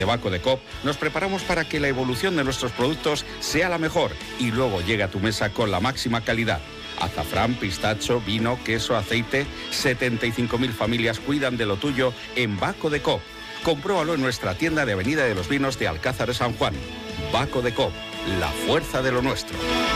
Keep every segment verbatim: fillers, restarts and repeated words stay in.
De Baco de Coop nos preparamos para que la evolución de nuestros productos sea la mejor y luego llegue a tu mesa con la máxima calidad. Azafrán, pistacho, vino, queso, aceite. setenta y cinco mil familias cuidan de lo tuyo en Baco de Coop. Compruébalo en nuestra tienda de Avenida de los Vinos de Alcázar de San Juan. Baco de Coop, la fuerza de lo nuestro.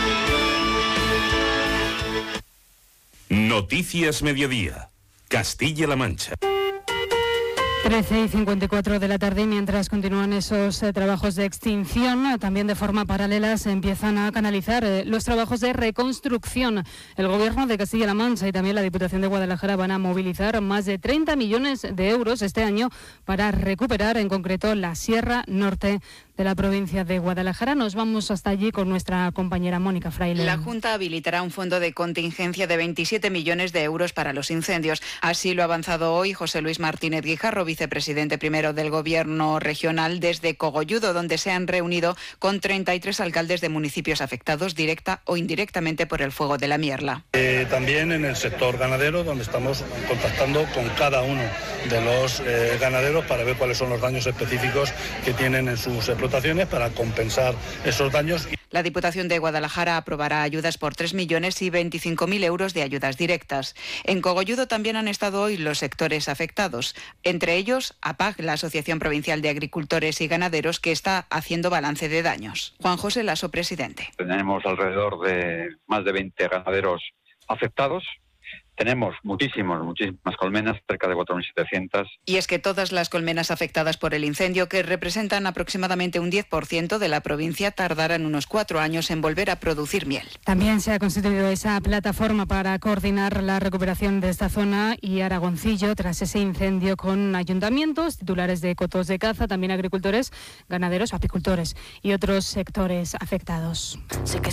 Noticias Mediodía. Castilla-La Mancha. trece y cincuenta y cuatro de la tarde, mientras continúan esos eh, trabajos de extinción, eh, también de forma paralela se empiezan a canalizar eh, los trabajos de reconstrucción. El Gobierno de Castilla-La Mancha y también la Diputación de Guadalajara van a movilizar más de treinta millones de euros este año para recuperar, en concreto, la Sierra Norte de la provincia de Guadalajara. Nos vamos hasta allí con nuestra compañera Mónica Fraile. La Junta habilitará un fondo de contingencia de veintisiete millones de euros para los incendios. Así lo ha avanzado hoy José Luis Martínez Guijarro, vicepresidente primero del Gobierno regional, desde Cogolludo, donde se han reunido con treinta y tres alcaldes de municipios afectados directa o indirectamente por el fuego de la Mierla. Eh, también en el sector ganadero, donde estamos contactando con cada uno de los eh, ganaderos para ver cuáles son los daños específicos que tienen en sus explotaciones para compensar esos daños. La Diputación de Guadalajara aprobará ayudas por tres millones y veinticinco mil euros de ayudas directas. En Cogolludo también han estado hoy los sectores afectados, entre ellos A P A G, la Asociación Provincial de Agricultores y Ganaderos, que está haciendo balance de daños. Juan José Lasso, presidente. Tenemos alrededor de más de veinte ganaderos afectados. Tenemos muchísimos, muchísimas colmenas, cerca de cuatro mil setecientas. Y es que todas las colmenas afectadas por el incendio, que representan aproximadamente un diez por ciento de la provincia, tardarán unos cuatro años en volver a producir miel. También se ha constituido esa plataforma para coordinar la recuperación de esta zona y Aragoncillo tras ese incendio, con ayuntamientos, titulares de cotos de caza, también agricultores, ganaderos, apicultores y otros sectores afectados. Sí que